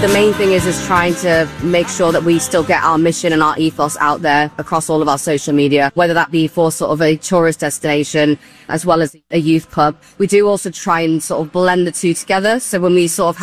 The main thing is trying to make sure that we still get our mission and our ethos out there across all of our social media, whether that be for sort of a tourist destination as well as a youth pub. We do also try and sort of blend the two together. So when we sort of